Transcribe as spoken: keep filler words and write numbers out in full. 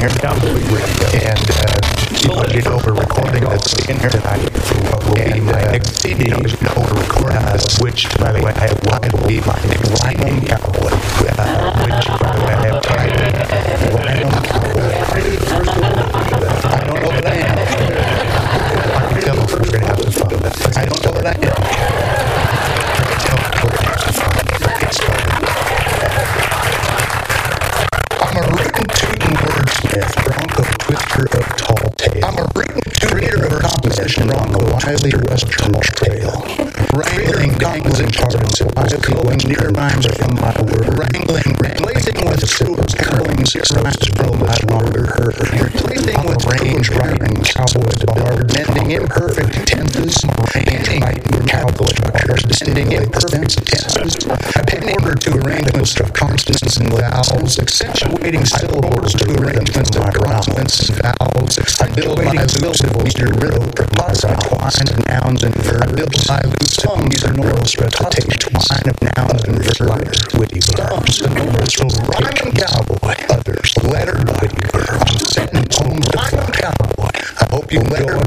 here down the radio. And, uh, you know, you know, we're recording that's in here tonight for what will be my next C D. You know, we're recording this, which, by the way, I have what will be my next Rhino Cowboy. Uh, which, by the way, I have titled Rhino Cowboy. I don't know what I am. I can tell if we're going to have some fun with it. I don't know what I am. I can tell if we're going to have some fun with it. Get started. I'm a rootin' tootin' wordsmith, Bronco twister of tall tale. I'm a rootin' creator of composition on the wily western trail. Wrangling dangling charts, going near rhymes from my word. Wrangling, replacing with screws, curling six rhymes from my longer heard. Replacing with range rhyming cowboy bard, mending imperfect tenses, painting cowboy structures, descending imperfect tenses, in order to arrangements of consonants and vowels, accentuating syllables to arrangements of consonants and vowels. I build my elusive Easter riddle, proposite twine of nouns and verbs. I build my loose tongue, sonorous recitation, twine of nouns and verbs, witty verbs, sonorous rhyming cowboy, others lettered witty verbs. I'm setting home rhyming cowboy. I hope you letter